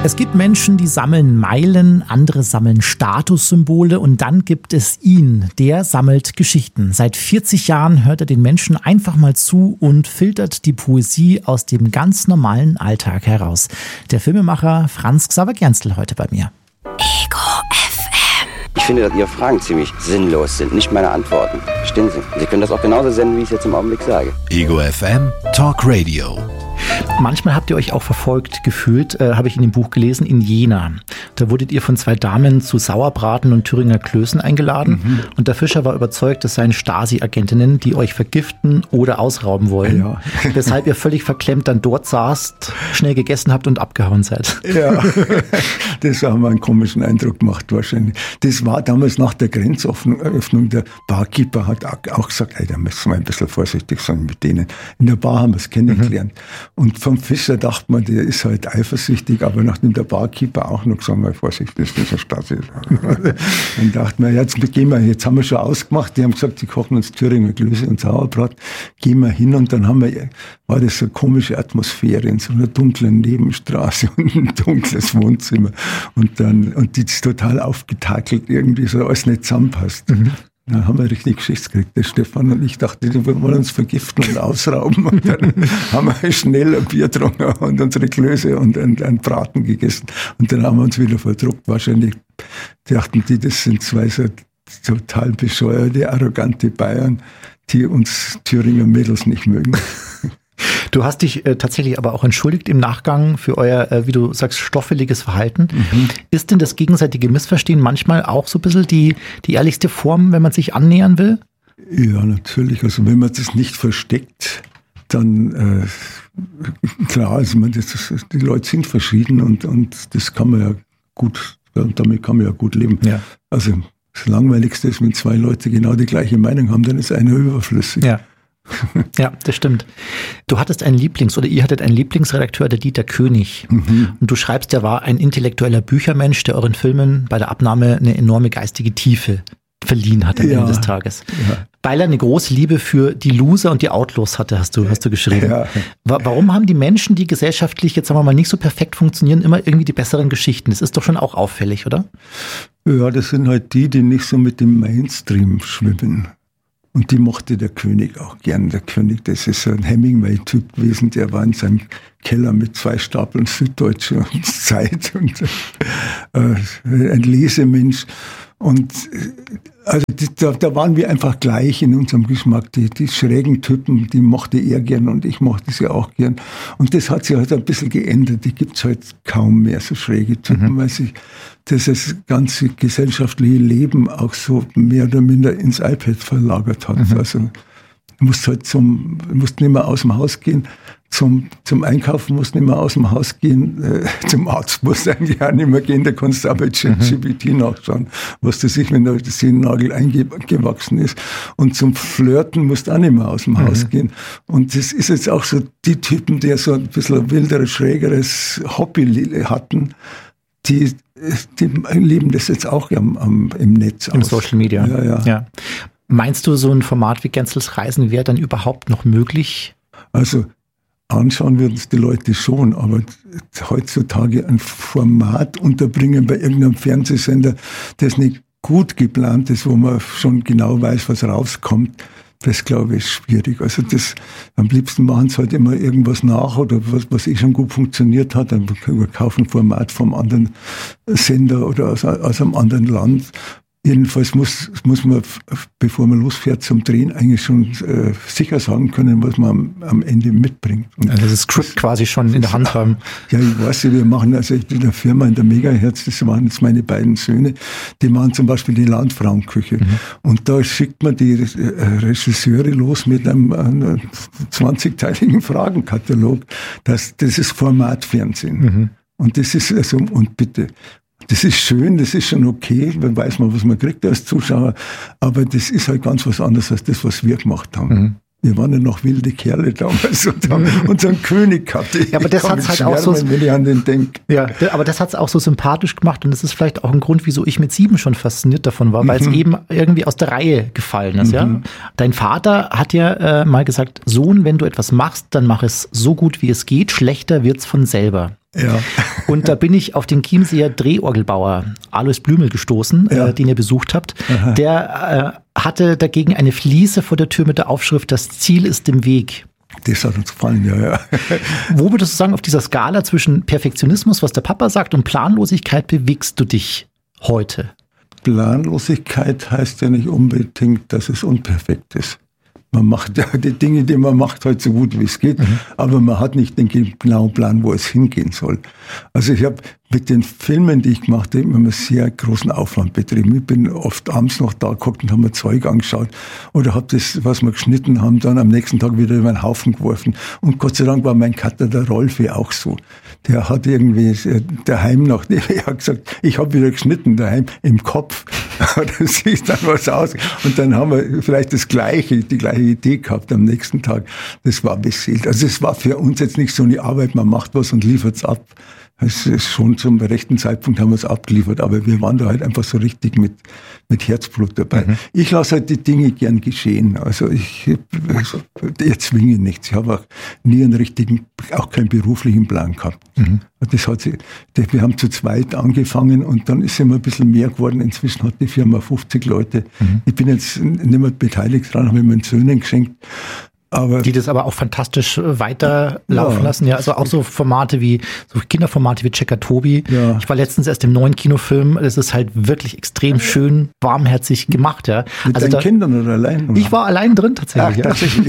Es gibt Menschen, die sammeln Meilen, andere sammeln Statussymbole und dann gibt es ihn, der sammelt Geschichten. Seit 40 Jahren hört er den Menschen einfach mal zu und filtert die Poesie aus dem ganz normalen Alltag heraus. Der Filmemacher Franz Xaver Gernstel heute bei mir. Ego FM. Ich finde, dass Ihre Fragen ziemlich sinnlos sind, nicht meine Antworten. Verstehen Sie? Sie können das auch genauso senden, wie ich es jetzt im Augenblick sage. Ego FM Talk Radio. Manchmal habt ihr euch auch verfolgt gefühlt, habe ich in dem Buch gelesen, in Jena. Da wurdet ihr von 2 Damen zu Sauerbraten und Thüringer Klößen eingeladen. Und der Fischer war überzeugt, das seien Stasi-Agentinnen, die euch vergiften oder ausrauben wollen. Ja. Weshalb ihr völlig verklemmt dann dort saßt, schnell gegessen habt und abgehauen seid. Ja, das haben wir einen komischen Eindruck gemacht wahrscheinlich. Das war damals nach der Grenzöffnung. Der Barkeeper hat auch gesagt, ey, da müssen wir ein bisschen vorsichtig sein mit denen. In der Bar haben wir es kennengelernt. Und vom Fischer dachte man, der ist halt eifersüchtig, aber nachdem der Barkeeper auch noch gesagt hat, Vorsicht, das ist eine Stasi. Dann dachte man, jetzt haben wir schon ausgemacht, die haben gesagt, sie kochen uns Thüringer Klöße und Sauerbraten, gehen wir hin und dann war das so eine komische Atmosphäre in so einer dunklen Nebenstraße und ein dunkles Wohnzimmer und die ist total aufgetakelt, irgendwie so alles nicht zusammenpasst. Da haben wir richtig Geschichte gekriegt, der Stefan und ich dachte, die wollen uns vergiften und ausrauben. Und dann haben wir schnell ein Bier getrunken und unsere Klöße und einen Braten gegessen. Und dann haben wir uns wieder verdruckt. Wahrscheinlich dachten die, das sind 2 so total bescheuerte, arrogante Bayern, die uns Thüringer Mädels nicht mögen. Du hast dich tatsächlich aber auch entschuldigt im Nachgang für euer, wie du sagst, stoffeliges Verhalten. Ist denn das gegenseitige Missverstehen manchmal auch so ein bisschen die ehrlichste Form, wenn man sich annähern will? Ja, natürlich. Also wenn man das nicht versteckt, dann klar, also die Leute sind verschieden und das kann man ja gut, damit kann man ja gut leben. Ja. Also das Langweiligste ist, wenn 2 Leute genau die gleiche Meinung haben, dann ist einer überflüssig. Ja. Ja, das stimmt. Du hattest einen ihr hattet einen Lieblingsredakteur, der Dieter König. Und du schreibst, der war ein intellektueller Büchermensch, der euren Filmen bei der Abnahme eine enorme geistige Tiefe verliehen hat am Ende des Tages. Ja. Weil er eine große Liebe für die Loser und die Outlaws hatte, hast du geschrieben. Ja. Warum haben die Menschen, die gesellschaftlich jetzt sagen wir mal nicht so perfekt funktionieren, immer irgendwie die besseren Geschichten? Das ist doch schon auch auffällig, oder? Ja, das sind halt die nicht so mit dem Mainstream schwimmen. Und die mochte der König auch gern. Der König, das ist so ein Hemingway-Typ gewesen, der war in seinem Keller mit 2 Stapeln Süddeutsche und Zeit und ein Lesemensch. Und also da waren wir einfach gleich in unserem Geschmack. Die schrägen Typen, die mochte er gern und ich mochte sie auch gern. Und das hat sich halt ein bisschen geändert. Die gibt's halt kaum mehr, so schräge Typen, weil sich das ganze gesellschaftliche Leben auch so mehr oder minder ins iPad verlagert hat. Also du musst nicht mehr aus dem Haus gehen. Zum Einkaufen musst du nicht mehr aus dem Haus gehen, zum Arzt musst du eigentlich auch nicht mehr gehen, da kannst du auch bei ChatGPT nachschauen, was du sich, wenn der Zehennagel eingewachsen ist. Und zum Flirten musst du auch nicht mehr aus dem Haus gehen. Und das ist jetzt auch so die Typen, die so ein bisschen ein wilderes, schrägeres Hobby hatten, die leben das jetzt auch im Netz aus. Im Social Media. Ja. Meinst du, so ein Format wie Gernstels Reisen wäre dann überhaupt noch möglich? Also anschauen würden es die Leute schon, aber heutzutage ein Format unterbringen bei irgendeinem Fernsehsender, das nicht gut geplant ist, wo man schon genau weiß, was rauskommt, das glaube ich ist schwierig. Also am liebsten machen sie halt immer irgendwas nach oder was schon gut funktioniert hat, dann kaufen ein Format vom anderen Sender oder aus einem anderen Land. Jedenfalls muss man, bevor man losfährt zum Drehen, eigentlich schon sicher sagen können, was man am Ende mitbringt. Und also das Skript quasi schon in der Hand haben. Ja, ich weiß nicht, wir machen also in der Firma, in der Megahertz, das waren jetzt meine beiden Söhne, die machen zum Beispiel die Landfrauenküche. Und da schickt man die Regisseure los mit einem 20-teiligen Fragenkatalog. Das ist Formatfernsehen. Und das ist also, und bitte, das ist schön, das ist schon okay, dann weiß man, was man kriegt als Zuschauer, aber das ist halt ganz was anderes als das, was wir gemacht haben. Wir waren ja noch wilde Kerle damals und haben unseren König gehabt. Ja, aber das hat's halt auch so, wenn ich an den denke. Ja, aber das hat's auch so sympathisch gemacht und das ist vielleicht auch ein Grund, wieso ich mit 7 schon fasziniert davon war, weil es eben irgendwie aus der Reihe gefallen ist. Ja? Dein Vater hat ja mal gesagt, Sohn, wenn du etwas machst, dann mach es so gut wie es geht, schlechter wird's von selber. Ja. Und da bin ich auf den Chiemseer Drehorgelbauer Alois Blümel gestoßen, den ihr besucht habt. Aha. Der hatte dagegen eine Fliese vor der Tür mit der Aufschrift, das Ziel ist im Weg. Das hat uns gefallen, ja. Wo würdest du sagen, auf dieser Skala zwischen Perfektionismus, was der Papa sagt, und Planlosigkeit bewegst du dich heute? Planlosigkeit heißt ja nicht unbedingt, dass es unperfekt ist. Man macht ja die Dinge, die man macht, halt so gut wie es geht, aber man hat nicht den genauen Plan, wo es hingehen soll. Also ich habe mit den Filmen, die ich gemacht habe, immer einen sehr großen Aufwand betrieben. Ich bin oft abends noch da geguckt und habe mir Zeug angeschaut oder habe das, was wir geschnitten haben, dann am nächsten Tag wieder über den Haufen geworfen. Und Gott sei Dank war mein Cutter, der Rolfi, auch so. Der hat irgendwie daheim noch, er hat gesagt, ich habe wieder geschnitten daheim im Kopf. Da sieht dann was aus. Und dann haben wir vielleicht die gleiche Idee gehabt am nächsten Tag. Das war beseelt. Also es war für uns jetzt nicht so eine Arbeit, man macht was und liefert es ab. Es ist schon zum rechten Zeitpunkt haben wir es abgeliefert, aber wir waren da halt einfach so richtig mit Herzblut dabei. Ich lasse halt die Dinge gern geschehen. Also ich erzwinge nichts. Ich habe auch nie einen richtigen, auch keinen beruflichen Plan gehabt. Wir haben zu zweit angefangen und dann ist immer ein bisschen mehr geworden. Inzwischen hat die Firma 50 Leute. Ich bin jetzt nicht mehr beteiligt dran, habe ich meinen Söhnen geschenkt. Die das aber auch fantastisch weiterlaufen lassen. Ja, also auch so Formate wie, so Kinderformate wie Checker Tobi. Ja. Ich war letztens erst im neuen Kinofilm. Das ist halt wirklich extrem schön, warmherzig gemacht, ja. Mit deinen Kindern oder allein? Oder? Ich war allein drin tatsächlich. Ach, tatsächlich.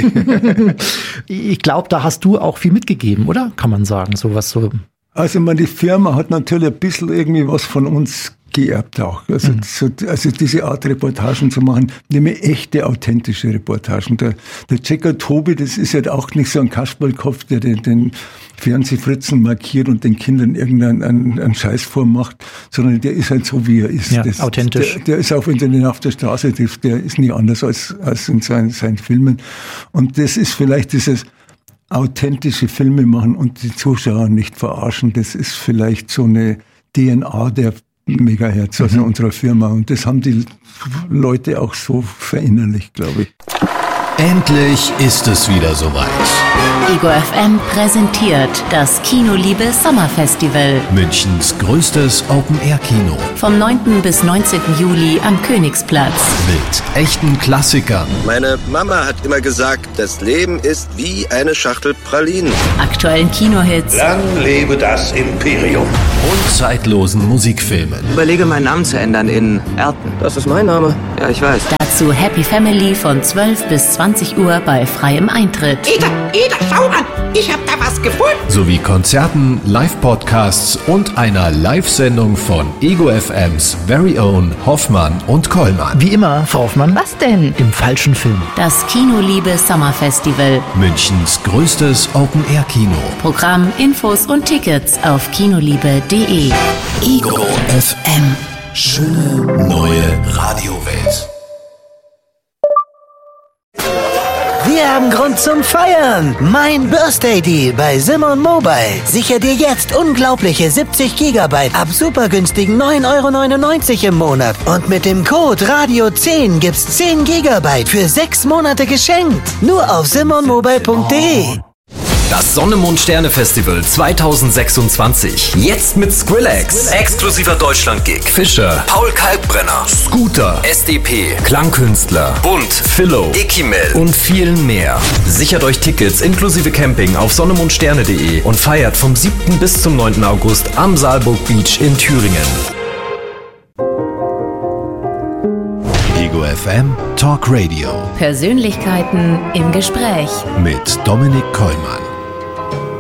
Ich glaube, da hast du auch viel mitgegeben, oder? Kann man sagen, sowas so. Also, die Firma hat natürlich ein bisschen irgendwie was von uns geerbt auch. Also, also diese Art Reportagen zu machen, nämlich echte, authentische Reportagen. Der Checker Tobi, das ist halt auch nicht so ein Kasperlkopf, der den Fernsehfritzen markiert und den Kindern irgendeinen Scheiß vormacht, sondern der ist halt so, wie er ist. Ja, authentisch. Der ist auch, wenn du den auf der Straße triffst, der ist nicht anders als in seinen Filmen. Und das ist vielleicht dieses authentische Filme machen und die Zuschauer nicht verarschen. Das ist vielleicht so eine DNA der Megahertz, also unserer Firma. Und das haben die Leute auch so verinnerlicht, glaube ich. Endlich ist es wieder soweit. Ego FM präsentiert das Kinoliebe Sommerfestival. Münchens größtes Open-Air-Kino. Vom 9. bis 19. Juli am Königsplatz. Mit echten Klassikern. Meine Mama hat immer gesagt, das Leben ist wie eine Schachtel Pralinen. Aktuellen Kinohits. Lang lebe das Imperium. Und zeitlosen Musikfilmen. Ich überlege, meinen Namen zu ändern in Erten. Das ist mein Name. Ja, ich weiß. Dazu Happy Family von 12 bis 20 Uhr bei freiem Eintritt. Ida, schau an! Ich hab da was gefunden! Sowie Konzerten, Live-Podcasts und einer Live-Sendung von Ego FMs Very Own Hoffmann und Kollmann. Wie immer, Frau Hoffmann. Was denn? Im falschen Film. Das Kinoliebe Sommerfestival. Münchens größtes Open-Air-Kino. Programm, Infos und Tickets auf kinoliebe.de. Ego FM. Schöne neue Radiowelt. Wir haben Grund zum Feiern. Mein Birthday Deal bei Simon Mobile. Sicher dir jetzt unglaubliche 70 GB ab super günstigen 9,99 € im Monat. Und mit dem Code Radio10 gibt's 10 GB für 6 Monate geschenkt. Nur auf simonmobile.de. Das Sonne-Mond-Sterne-Festival 2026. Jetzt mit Skrillex. Exklusiver Deutschland-Gig. Fischer. Paul Kalkbrenner. Scooter. SDP. Klangkünstler. Bund. Philo. Ekimel. Und vielen mehr. Sichert euch Tickets inklusive Camping auf sonnemondsterne.de und feiert vom 7. bis zum 9. August am Saalburg Beach in Thüringen. Ego FM Talk Radio. Persönlichkeiten im Gespräch. Mit Dominik Kollmann.